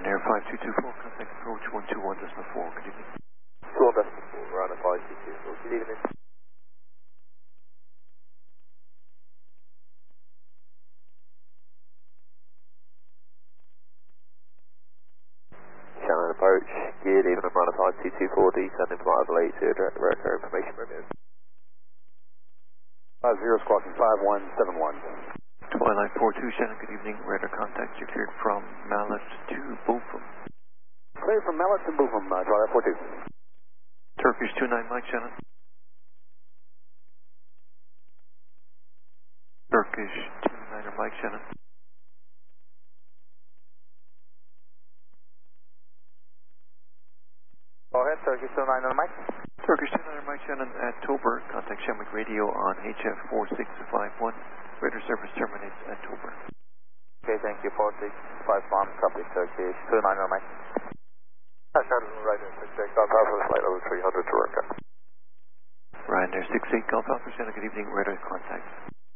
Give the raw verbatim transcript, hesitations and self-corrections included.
Ryanair five two two four, contact approach one two one decimal four, good evening. two one decimal four, Ryanair five two two four, good evening. Shannon approach, good evening, Ryanair five two two four, descending from Adelaide to direct the radar information radio. five zero squawking five one seven one. Twilight four two, Shannon, good evening. Radar contact, you're cleared from Mallet to Boofum. Clear from Mallet to Boofum, uh, Twilight four two. Turkish two nine, Mike, Shannon. Turkish two niner, Mike, Shannon. Go ahead, Turkish two niner, Mike. Turkish two niner, Mike, Shannon, at Tober. Contact Shamrock Radio on H F four six five one. Radar service terminates at Tober. Okay, thank you. four six five one, copy, Turkish two niner, Mike. Shannon, right in six eight, Golf Alpha, flight over three hundred to Rocca. Ryanair six eight, Golf Alpha, Shannon, good evening. Radar contact.